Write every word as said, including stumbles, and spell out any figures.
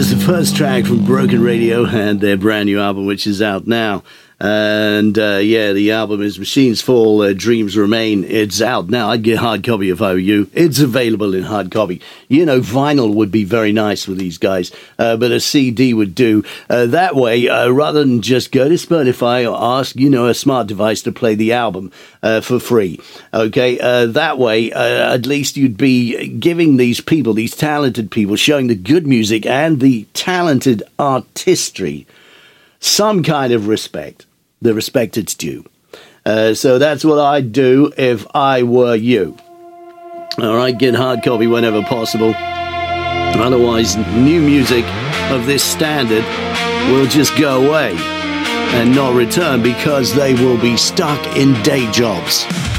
is the first track from Broken Radio and their brand new album, which is out now. And uh, yeah, the album is Machines Fall, uh, Dreams Remain. It's out now. I'd get hard copy if I were you. It's available in hard copy. You know, vinyl would be very nice with these guys, uh, but a C D would do. Uh, that way, uh, rather than just go to Spotify or ask, you know, a smart device to play the album uh, for free. Okay, uh, that way, uh, at least you'd be giving these people, these talented people, showing the good music and the talented artistry some kind of respect. The respect it's due. Uh, so that's what I'd do if I were you. All right, get hard copy whenever possible. Otherwise, new music of this standard will just go away and not return because they will be stuck in day jobs.